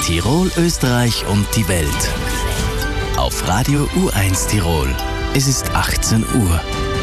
Tirol, Österreich und die Welt. Auf Radio U1 Tirol. Es ist 18 Uhr.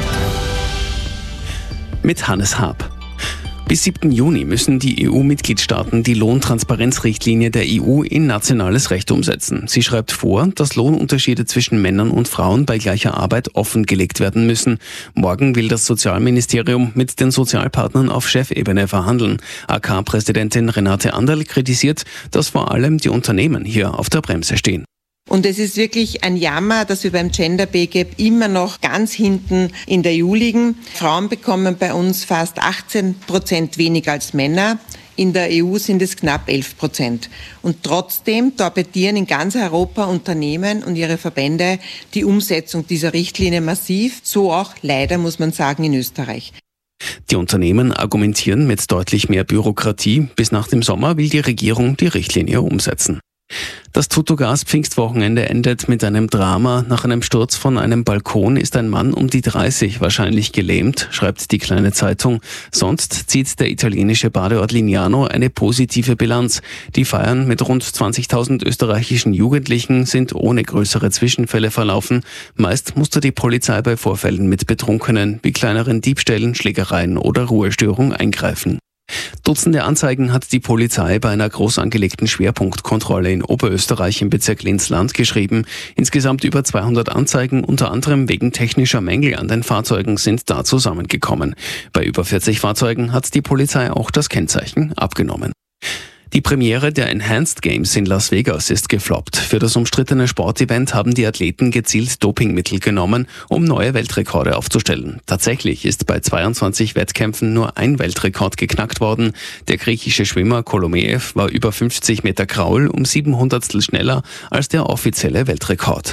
Mit Hannes Haab. Bis 7. Juni müssen die EU-Mitgliedstaaten die Lohntransparenzrichtlinie der EU in nationales Recht umsetzen. Sie schreibt vor, dass Lohnunterschiede zwischen Männern und Frauen bei gleicher Arbeit offengelegt werden müssen. Morgen will das Sozialministerium mit den Sozialpartnern auf Chefebene verhandeln. AK-Präsidentin Renate Anderl kritisiert, dass vor allem die Unternehmen hier auf der Bremse stehen. Und es ist wirklich ein Jammer, dass wir beim Gender Pay Gap immer noch ganz hinten in der EU liegen. Frauen bekommen bei uns fast 18% weniger als Männer. In der EU sind es knapp 11%. Und trotzdem torpedieren in ganz Europa Unternehmen und ihre Verbände die Umsetzung dieser Richtlinie massiv. So auch leider, muss man sagen, in Österreich. Die Unternehmen argumentieren mit deutlich mehr Bürokratie. Bis nach dem Sommer will die Regierung die Richtlinie umsetzen. Das Tuttogas-Pfingstwochenende endet mit einem Drama. Nach einem Sturz von einem Balkon ist ein Mann um die 30 wahrscheinlich gelähmt, schreibt die Kleine Zeitung. Sonst zieht der italienische Badeort Lignano eine positive Bilanz. Die Feiern mit rund 20.000 österreichischen Jugendlichen sind ohne größere Zwischenfälle verlaufen. Meist musste die Polizei bei Vorfällen mit Betrunkenen wie kleineren Diebstählen, Schlägereien oder Ruhestörung eingreifen. Dutzende Anzeigen hat die Polizei bei einer groß angelegten Schwerpunktkontrolle in Oberösterreich im Bezirk Linz-Land geschrieben. Insgesamt über 200 Anzeigen, unter anderem wegen technischer Mängel an den Fahrzeugen, sind da zusammengekommen. Bei über 40 Fahrzeugen hat die Polizei auch das Kennzeichen abgenommen. Die Premiere der Enhanced Games in Las Vegas ist gefloppt. Für das umstrittene Sportevent haben die Athleten gezielt Dopingmittel genommen, um neue Weltrekorde aufzustellen. Tatsächlich ist bei 22 Wettkämpfen nur ein Weltrekord geknackt worden. Der griechische Schwimmer Kolomeev war über 50 Meter Kraul um 700stel schneller als der offizielle Weltrekord.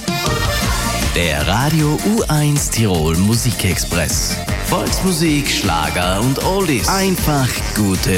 Der Radio U1 Tirol Musikexpress. Volksmusik, Schlager und Oldies. Einfach gute